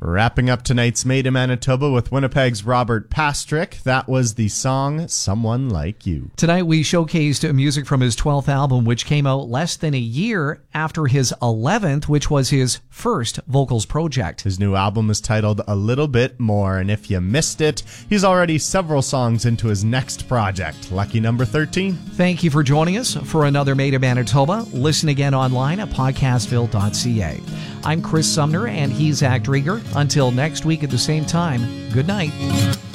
Wrapping up tonight's Made in Manitoba with Winnipeg's Robert Pastrick, that was the song Someone Like You. Tonight we showcased music from his 12th album, which came out less than a year after his 11th, which was his first vocals project. His new album is titled A Little Bit More, and if you missed it, he's already several songs into his next project, lucky number 13. Thank you for joining us for another Made in Manitoba. Listen again online at podcastville.ca. I'm Chris Sumner, and he's Zach Drieger. Until next week at the same time, good night.